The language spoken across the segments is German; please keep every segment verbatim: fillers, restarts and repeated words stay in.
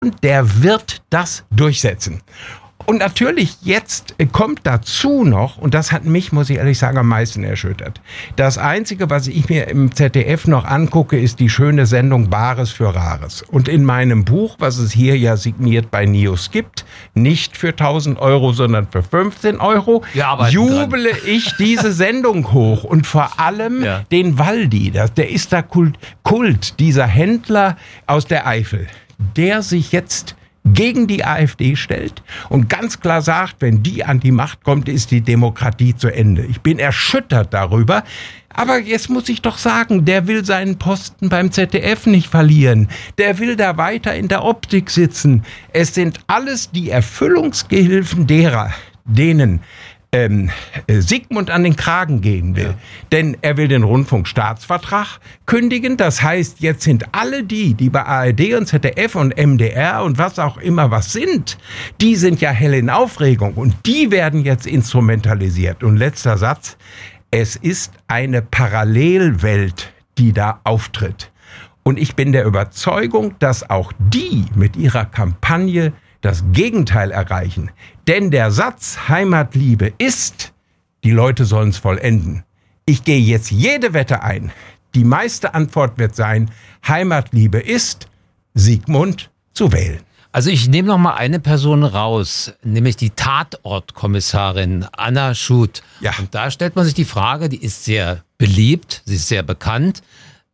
der wird das durchsetzen. Und natürlich, jetzt kommt dazu noch, und das hat mich, muss ich ehrlich sagen, am meisten erschüttert. Das Einzige, was ich mir im Z D F noch angucke, ist die schöne Sendung Bares für Rares. Und in meinem Buch, was es hier ja signiert bei Nius gibt, nicht für tausend Euro, sondern für fünfzehn Euro, jubele dran. ich diese Sendung hoch. Und vor allem ja. den Waldi, der ist da Kult, Kult, dieser Händler aus der Eifel, der sich jetzt gegen die AfD stellt und ganz klar sagt, wenn die an die Macht kommt, ist die Demokratie zu Ende. Ich bin erschüttert darüber. Aber jetzt muss ich doch sagen, der will seinen Posten beim Z D F nicht verlieren. Der will da weiter in der Optik sitzen. Es sind alles die Erfüllungsgehilfen derer, denen Ähm, Sigmund an den Kragen gehen will. Ja. Denn er will den Rundfunkstaatsvertrag kündigen. Das heißt, jetzt sind alle die, die bei A R D und Z D F und M D R und was auch immer was sind, die sind ja hell in Aufregung und die werden jetzt instrumentalisiert. Und letzter Satz, es ist eine Parallelwelt, die da auftritt. Und ich bin der Überzeugung, dass auch die mit ihrer Kampagne das Gegenteil erreichen. Denn der Satz Heimatliebe ist, die Leute sollen es vollenden. Ich gehe jetzt jede Wette ein. Die meiste Antwort wird sein, Heimatliebe ist, Sigmund zu wählen. Also ich nehme noch mal eine Person raus, nämlich die Tatortkommissarin Anna Schut. Ja. Und da stellt man sich die Frage, die ist sehr beliebt, sie ist sehr bekannt.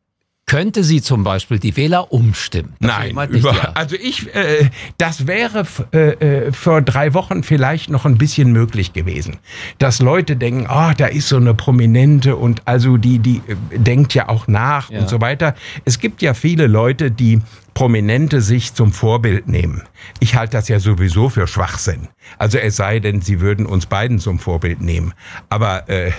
Könnte sie zum Beispiel die Wähler umstimmen? Nein, über, also ich, äh, das wäre äh, vor drei Wochen vielleicht noch ein bisschen möglich gewesen, dass Leute denken, ah, oh, da ist so eine Prominente und also die, die äh, denkt ja auch nach ja. und so weiter. Es gibt ja viele Leute, die Prominente sich zum Vorbild nehmen. Ich halte das ja sowieso für Schwachsinn. Also es sei denn, sie würden uns beiden zum Vorbild nehmen. Aber äh,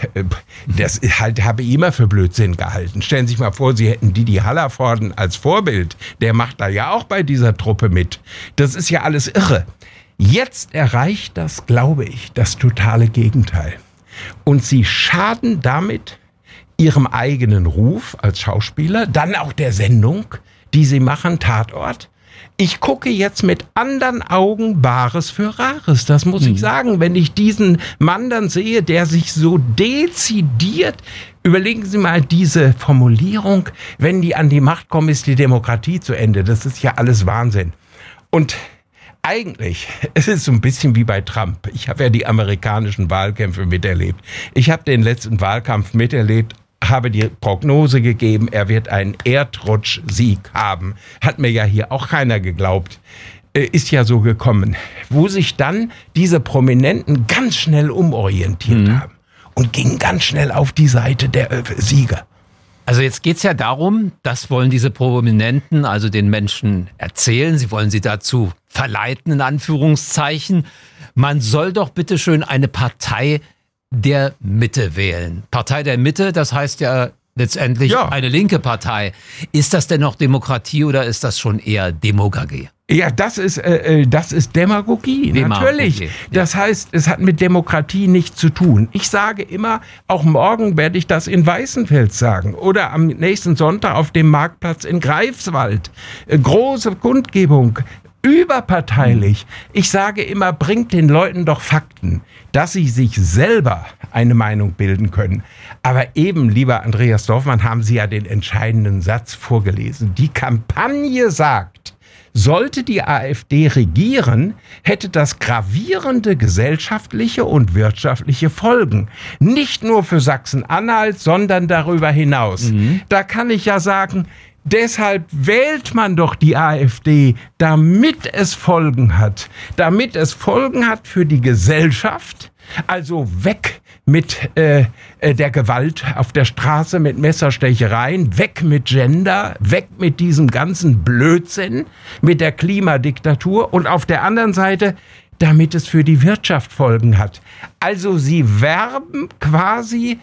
das halt habe ich immer für Blödsinn gehalten. Stellen Sie sich mal vor, Sie hätten Didi Hallervorden als Vorbild. Der macht da ja auch bei dieser Truppe mit. Das ist ja alles irre. Jetzt erreicht das, glaube ich, das totale Gegenteil. Und sie schaden damit ihrem eigenen Ruf als Schauspieler, dann auch der Sendung, die sie machen, Tatort. Ich gucke jetzt mit anderen Augen Bares für Rares. Das muss mhm. ich sagen. Wenn ich diesen Mann dann sehe, der sich so dezidiert, überlegen Sie mal diese Formulierung, wenn die an die Macht kommen, ist die Demokratie zu Ende. Das ist ja alles Wahnsinn. Und eigentlich, es ist so ein bisschen wie bei Trump. Ich habe ja die amerikanischen Wahlkämpfe miterlebt. Ich habe den letzten Wahlkampf miterlebt, habe die Prognose gegeben, er wird einen Erdrutschsieg haben. Hat mir ja hier auch keiner geglaubt. Ist ja so gekommen. Wo sich dann diese Prominenten ganz schnell umorientiert mhm. haben und gingen ganz schnell auf die Seite der Sieger. Also jetzt geht's ja darum, das wollen diese Prominenten also den Menschen erzählen. Sie wollen sie dazu verleiten, in Anführungszeichen. Man soll doch bitte schön eine Partei der Mitte wählen. Partei der Mitte, das heißt ja letztendlich ja. eine linke Partei. Ist das denn noch Demokratie oder ist das schon eher Demagogie? Ja, das ist, äh, das ist Demagogie, Demagogie, natürlich. Ja. Das heißt, es hat mit Demokratie nichts zu tun. Ich sage immer, auch morgen werde ich das in Weißenfels sagen oder am nächsten Sonntag auf dem Marktplatz in Greifswald. Äh, große Kundgebung. Überparteilich. Ich sage immer, bringt den Leuten doch Fakten, dass sie sich selber eine Meinung bilden können. Aber eben, lieber Andreas Dorfmann, haben Sie ja den entscheidenden Satz vorgelesen. Die Kampagne sagt, sollte die AfD regieren, hätte das gravierende gesellschaftliche und wirtschaftliche Folgen. Nicht nur für Sachsen-Anhalt, sondern darüber hinaus. Mhm. Da kann ich ja sagen, deshalb wählt man doch die AfD, damit es Folgen hat. Damit es Folgen hat für die Gesellschaft. Also weg mit äh, der Gewalt auf der Straße, mit Messerstechereien, weg mit Gender, weg mit diesem ganzen Blödsinn, mit der Klimadiktatur. Und auf der anderen Seite, damit es für die Wirtschaft Folgen hat. Also sie werben quasi...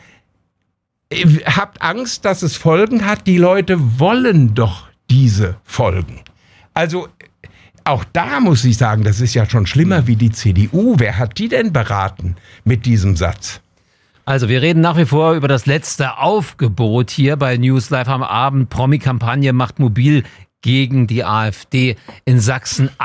Habt Angst, dass es Folgen hat. Die Leute wollen doch diese Folgen. Also auch da muss ich sagen, das ist ja schon schlimmer wie die C D U. Wer hat die denn beraten mit diesem Satz? Also wir reden nach wie vor über das letzte Aufgebot hier bei News Live am Abend. Promi-Kampagne macht mobil gegen die AfD in Sachsen